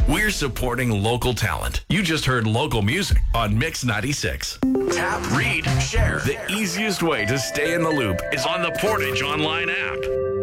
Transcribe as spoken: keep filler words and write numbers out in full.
We're supporting local talent. You just heard local music on Mix ninety-six. Tap, read, share. The easiest way to stay in the loop is on the Portage Online app.